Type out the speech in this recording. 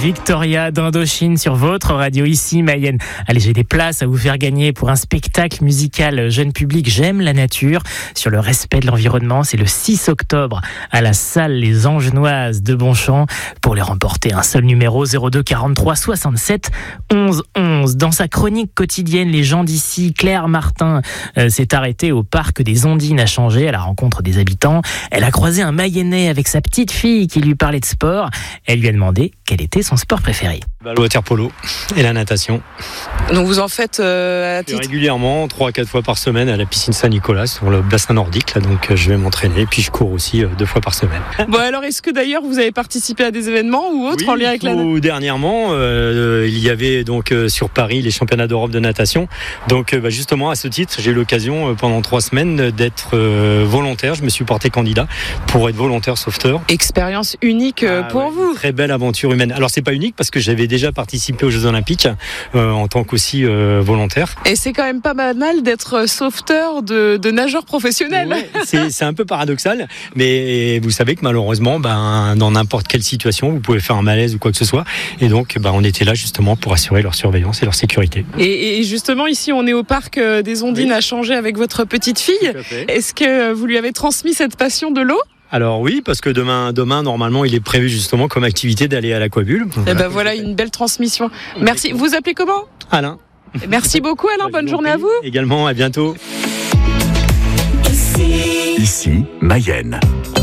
Victoria d'Indochine sur votre radio ici, Mayenne. Allez, j'ai des places à vous faire gagner pour un spectacle musical jeune public J'aime la nature sur le respect de l'environnement. C'est le 6 octobre à la salle Les Angenoises de Bonchamp. Pour les remporter, un seul numéro 02 43 67 11 11. Dans sa chronique quotidienne, les gens d'ici, Claire Martin s'est arrêtée au parc des Ondines à Changé à la rencontre des habitants. Elle a croisé un Mayennais avec sa petite fille qui lui parlait de sport. Elle lui a demandé quel était son sport préféré. Le water-polo et la natation. Donc vous en faites à titre régulièrement, 3-4 fois par semaine à la piscine Saint-Nicolas sur le bassin nordique. Là, donc je vais m'entraîner et puis je cours aussi 2 fois par semaine. Bon, alors est-ce que d'ailleurs vous avez participé à des événements ou autres en lien avec la natation ? Dernièrement, il y avait donc sur Paris les championnats d'Europe de natation. Donc justement à ce titre, j'ai eu l'occasion pendant 3 semaines d'être volontaire. Je me suis porté candidat pour être volontaire sauveteur. Expérience unique pour vous. Très belle aventure humaine. Alors c'est pas unique parce que j'avais déjà participé aux Jeux Olympiques en tant qu'aussi volontaire. Et c'est quand même pas banal d'être sauveteur de nageurs professionnels. Ouais, c'est un peu paradoxal, mais vous savez que malheureusement, dans n'importe quelle situation, vous pouvez faire un malaise ou quoi que ce soit. Et donc, on était là justement pour assurer leur surveillance et leur sécurité. Et justement, ici, on est au parc des Ondines à Changé avec votre petite fille. Est-ce que vous lui avez transmis cette passion de l'eau ? Alors oui, parce que demain, normalement, il est prévu justement comme activité d'aller à l'aquabule. Et voilà une belle transmission. Merci. Vous appelez comment ? Alain. Merci beaucoup Alain, bonne journée à vous. Également, à bientôt. Ici, Mayenne.